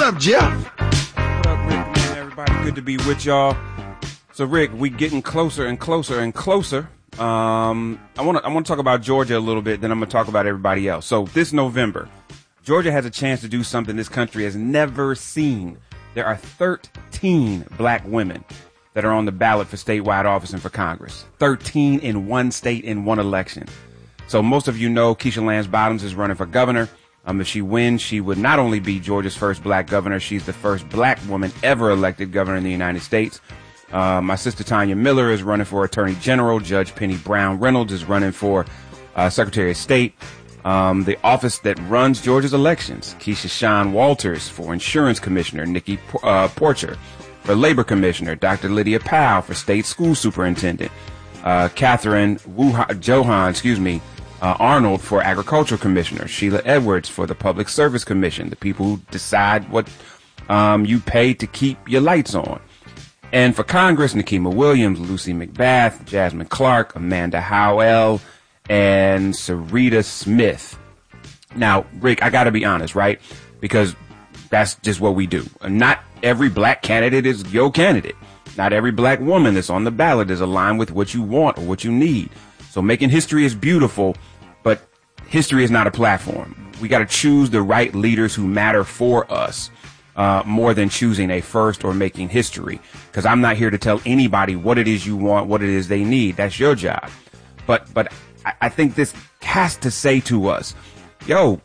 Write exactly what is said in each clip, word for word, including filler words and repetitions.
up, Jeff? What up, Rick? Man, everybody, good to be with y'all. So, Rick, we getting closer and closer and closer. Um, I want to I want to talk about Georgia a little bit, then I'm going to talk about everybody else. So, this November, Georgia has a chance to do something this country has never seen. There are thirteen black women that are on the ballot for statewide office and for Congress. thirteen in one state in one election. So most of you know Keisha Lance Bottoms is running for governor. Um, if she wins, she would not only be Georgia's first black governor, she's the first black woman ever elected governor in the United States. Uh, my sister Tanya Miller is running for Attorney General. Judge Penny Brown Reynolds is running for uh, Secretary of State. Um, the office that runs Georgia's elections, Keisha Sean Walters for Insurance Commissioner. Nikki uh, Porcher for Labor Commissioner. Doctor Lydia Powell for State School Superintendent. Uh, Catherine Wuhan, Johan, excuse me, uh, Arnold for Agricultural Commissioner. Sheila Edwards for the Public Service Commission, the people who decide what um, you pay to keep your lights on. And for Congress, Nikema Williams, Lucy McBath, Jasmine Clark, Amanda Howell, and Sarita Smith. Now, Rick, I got to be honest, right? Because that's just what we do. Not every black candidate is your candidate. Not every black woman that's on the ballot is aligned with what you want or what you need. So making history is beautiful, but history is not a platform. We got to choose the right leaders who matter for us. Uh, more than choosing a first or making history, because I'm not here to tell anybody what it is you want, what it is they need. That's your job. But but I, I think this has to say to us, yo,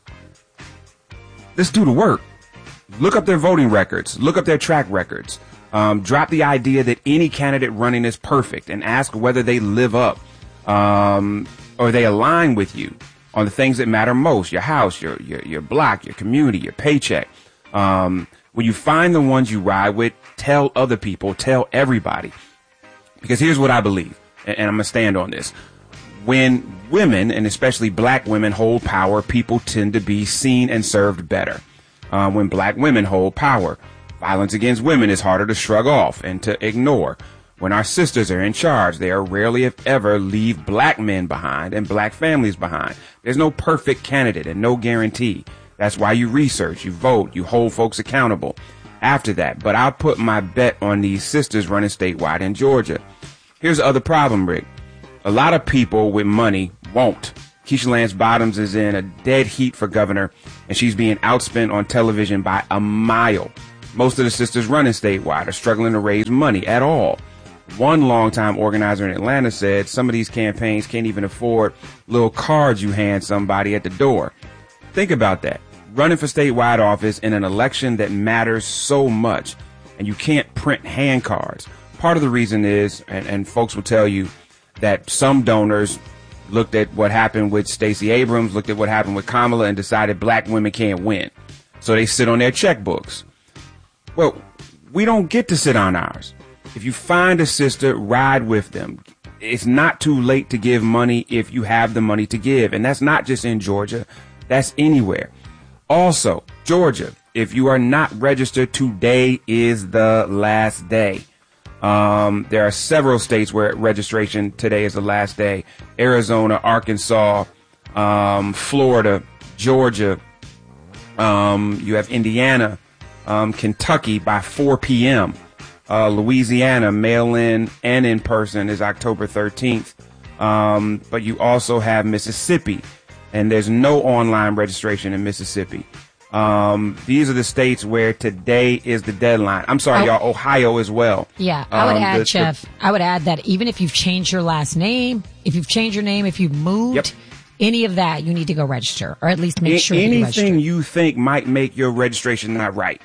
let's do the work. Look up their voting records. Look up their track records. Um, drop the idea that any candidate running is perfect and ask whether they live up um, or they align with you on the things that matter most, your house, your, your, your block, your community, your paycheck. Um, when you find the ones you ride with, tell other people, tell everybody. Because here's what I believe, and, and I'm going to stand on this. When women, and especially black women, hold power, people tend to be seen and served better. Uh, when black women hold power, violence against women is harder to shrug off and to ignore. When our sisters are in charge, they are rarely, if ever, leave black men behind and black families behind. There's no perfect candidate and no guarantee. That's why you research, you vote, you hold folks accountable after that. But I'll put my bet on these sisters running statewide in Georgia. Here's the other problem, Rick. A lot of people with money won't. Keisha Lance Bottoms is in a dead heat for governor, and she's being outspent on television by a mile. Most of the sisters running statewide are struggling to raise money at all. One longtime organizer in Atlanta said some of these campaigns can't even afford little cards you hand somebody at the door. Think about that. Running for statewide office in an election that matters so much, and you can't print hand cards. Part of the reason is, and, and folks will tell you, that some donors looked at what happened with Stacey Abrams, looked at what happened with Kamala, and decided black women can't win. So they sit on their checkbooks. Well, we don't get to sit on ours. If you find a sister, ride with them. It's not too late to give money if you have the money to give. And that's not just in Georgia. That's anywhere. Also, Georgia, if you are not registered, today is the last day. Um, there are several states where registration today is the last day. Arizona, Arkansas, um, Florida, Georgia. Um, you have Indiana, um, Kentucky by four p.m. Uh, Louisiana, mail-in and in person is October thirteenth. Um, but you also have Mississippi. And there's no online registration in Mississippi. Um, these are the states where today is the deadline. I'm sorry, oh, y'all, Ohio as well. Yeah, I would um, add, the, Jeff, the, I would add that even if you've changed your last name, if you've changed your name, if you've moved, yep. any of that, you need to go register, or at least make a- sure you register. Anything you think might make your registration not right.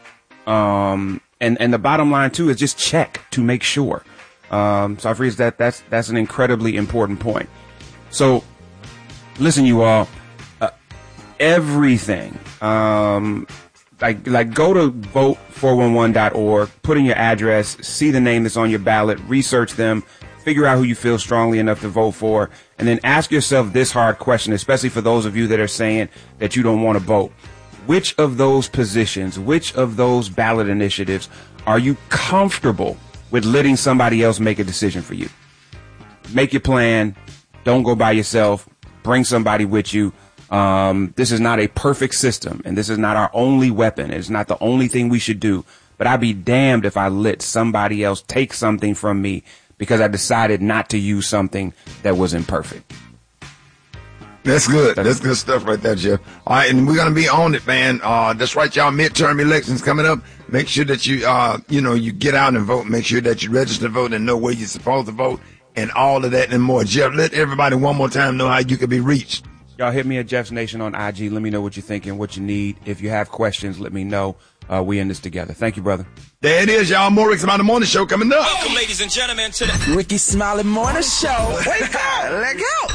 Um, and, and the bottom line, too, is just check to make sure. Um, so I freeze that that's, that's an incredibly important point. So, listen, you all, uh, everything, um, like, like go to vote four one one dot org, put in your address, see the name that's on your ballot, research them, figure out who you feel strongly enough to vote for, and then ask yourself this hard question, especially for those of you that are saying that you don't want to vote. Which of those positions, which of those ballot initiatives are you comfortable with letting somebody else make a decision for you? Make your plan. Don't go by yourself. Bring somebody with you. Um, this is not a perfect system, and this is not our only weapon. It's not the only thing we should do. But I'd be damned if I let somebody else take something from me because I decided not to use something that was imperfect. That's good. That's good stuff right there, Jeff. All right, and we're going to be on it, man. Uh, that's right, y'all. Midterm elections coming up. Make sure that you, uh, you know, you get out and vote. Make sure that you register to vote and know where you're supposed to vote and all of that and more. Jeff, let everybody one more time know how you can be reached. Y'all hit me at Jeff's Nation on I G. Let me know what you're thinking, what you need. If you have questions, let me know. Uh, we in this together. Thank you, brother. There it is, y'all. More Rickey Smiley Morning Show coming up. Welcome, ladies and gentlemen, to the Rickey Smiley Morning Show. Wake up. Let go.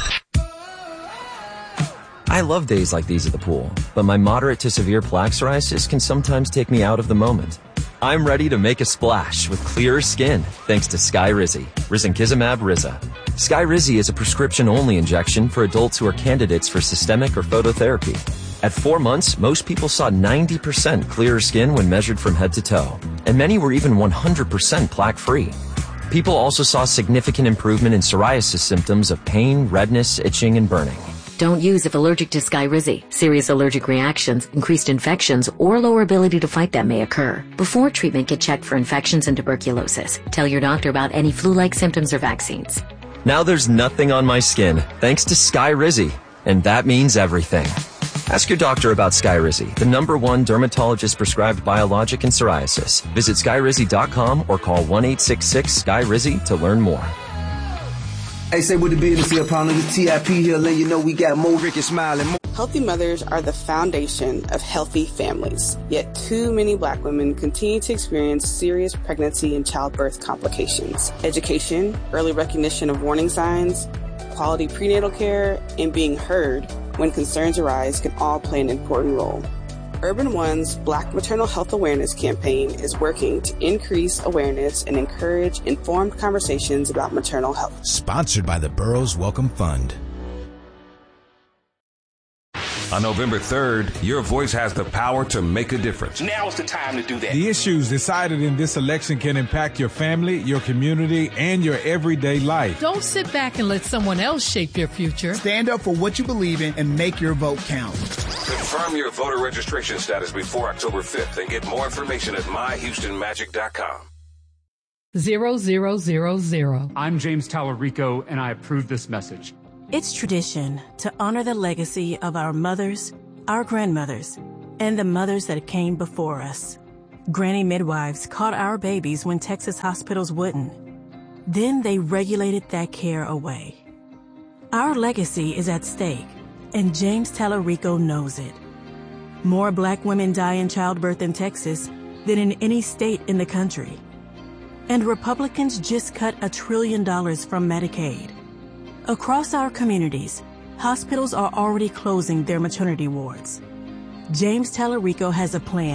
I love days like these at the pool, but my moderate to severe plaque psoriasis can sometimes take me out of the moment. I'm ready to make a splash with clearer skin thanks to Skyrizi, risankizumab Riza. Skyrizi is a prescription-only injection for adults who are candidates for systemic or phototherapy. At four months, most people saw ninety percent clearer skin when measured from head to toe, and many were even one hundred percent plaque-free. People also saw significant improvement in psoriasis symptoms of pain, redness, itching, and burning. Don't use if allergic to Skyrizi. Serious allergic reactions, increased infections, or lower ability to fight them may occur. Before treatment, get checked for infections and tuberculosis. Tell your doctor about any flu-like symptoms or vaccines. Now there's nothing on my skin thanks to Skyrizi, and that means everything. Ask your doctor about Skyrizi, the number one dermatologist-prescribed biologic in psoriasis. Visit Skyrizi dot com or call one eight six six S K Y R I Z Y to learn more. Hey, say what the business here, partner. The T I P here, letting you know we got more Rickey Smiley. More. Healthy mothers are the foundation of healthy families. Yet too many black women continue to experience serious pregnancy and childbirth complications. Education, early recognition of warning signs, quality prenatal care, and being heard when concerns arise can all play an important role. Urban One's Black Maternal Health Awareness campaign is working to increase awareness and encourage informed conversations about maternal health. Sponsored by the Burroughs Welcome Fund. On November third, your voice has the power to make a difference. Now's the time to do that. The issues decided in this election can impact your family, your community, and your everyday life. Don't sit back and let someone else shape your future. Stand up for what you believe in and make your vote count. Confirm your voter registration status before October fifth and get more information at my houston magic dot com. Zero, zero, zero, zero. I'm James Tallarico, and I approve this message. It's tradition to honor the legacy of our mothers, our grandmothers, and the mothers that came before us. Granny midwives caught our babies when Texas hospitals wouldn't. Then they regulated that care away. Our legacy is at stake, and James Tallarico knows it. More black women die in childbirth in Texas than in any state in the country. And Republicans just cut a trillion dollars from Medicaid. Across our communities, hospitals are already closing their maternity wards. James Tallarico has a plan